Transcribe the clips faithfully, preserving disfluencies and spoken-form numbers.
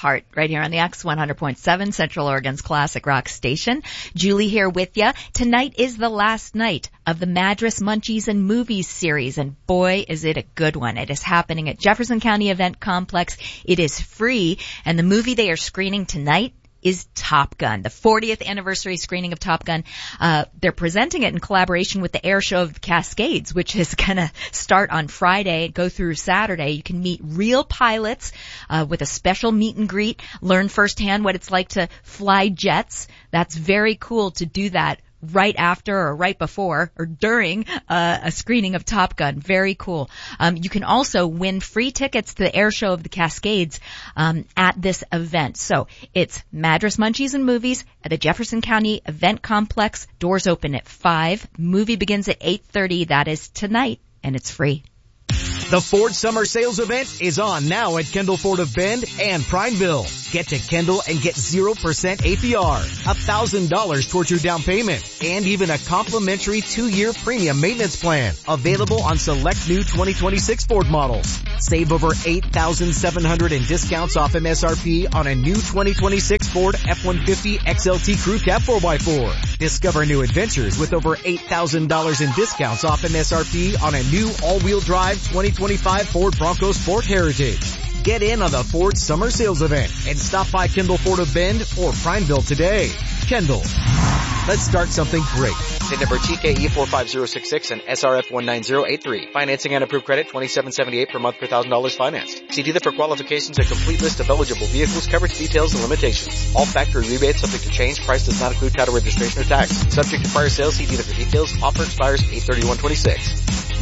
Heart right here on the X one hundred point seven, Central Oregon's classic rock station. Julie here with you. Tonight is the last night of the Madras Munchies and Movies series, and boy, is it a good one. It is happening at Jefferson County Event Complex. It is free, and the movie they are screening tonight is Top Gun, the fortieth anniversary screening of Top Gun. Uh, they're presenting it in collaboration with the Air Show of the Cascades, which is going to start on Friday and go through Saturday. You can meet real pilots uh, with a special meet and greet, learn firsthand what it's like to fly jets. That's very cool to do that right after or right before or during uh, a screening of Top Gun. Very cool. Um, you can also win free tickets to the Air Show of the Cascades um, at this event. So it's Madras Munchies and Movies at the Jefferson County Event Complex. Doors open at five. Movie begins at eight thirty. That is tonight, and it's free. The Ford Summer Sales Event is on now at Kendall Ford of Bend and Prineville. Get to Kendall and get zero percent A P R, one thousand dollars towards your down payment, and even a complimentary two-year premium maintenance plan. Available on select new twenty twenty-six Ford models. Save over eight thousand seven hundred dollars in discounts off M S R P on a new twenty twenty-six Ford F one fifty X L T Crew Cab four by four. Discover new adventures with over eight thousand dollars in discounts off M S R P on a new all-wheel drive twenty twenty-five Ford Bronco Sport Heritage. Get in on the Ford Summer Sales Event and stop by Kendall Ford of Bend or Prineville today. Kendall, let's start something great. VIN number T K E four five zero six six and S R F one nine zero eight three. Financing and approved credit twenty-seven seventy-eight per month per one thousand dollars financed. See dealer for qualifications and complete list of eligible vehicles, coverage details, and limitations. All factory rebates subject to change. Price does not include title registration or tax. Subject to prior sales. See dealer for details. Offer expires eight thirty-one twenty-six.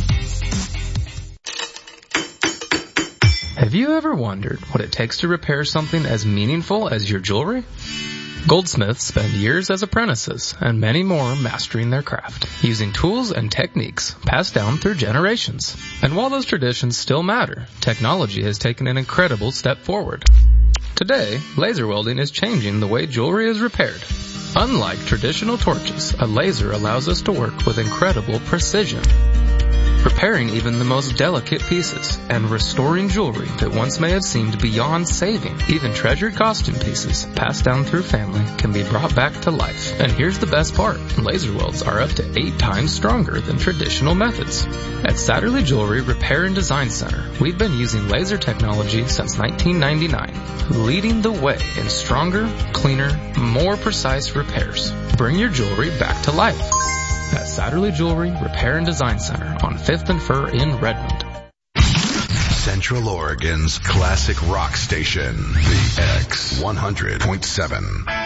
Have you ever wondered what it takes to repair something as meaningful as your jewelry? Goldsmiths spend years as apprentices and many more mastering their craft, using tools and techniques passed down through generations. And while those traditions still matter, technology has taken an incredible step forward. Today, laser welding is changing the way jewelry is repaired. Unlike traditional torches, a laser allows us to work with incredible precision, repairing even the most delicate pieces and restoring jewelry that once may have seemed beyond saving. Even treasured costume pieces passed down through family can be brought back to life. And here's the best part. Laser welds are up to eight times stronger than traditional methods. At Satterley Jewelry Repair and Design Center, we've been using laser technology since nineteen ninety-nine, leading the way in stronger, cleaner, more precise repairs. Bring your jewelry back to life at Satterley Jewelry Repair and Design Center on fifth and Fur in Redmond. Central Oregon's classic rock station, the X one hundred point seven.